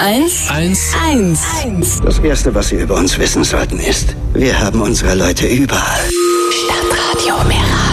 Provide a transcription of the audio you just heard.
1. Das Erste, was Sie über uns wissen sollten, ist, wir haben unsere Leute überall. Stadtradio Meran.